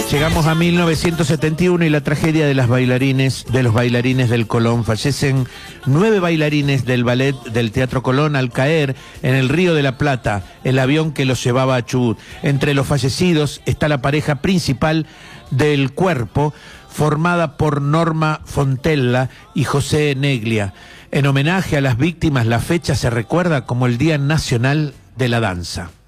Llegamos a 1971 y la tragedia de los bailarines del Colón. Fallecen 9 bailarines del ballet del Teatro Colón al caer en el Río de la Plata el avión que los llevaba a Chubut. Entre los fallecidos está la pareja principal del Cuerpo, formada por Norma Fontella y José Neglia. En homenaje a las víctimas, la fecha se recuerda como el Día Nacional de la Danza.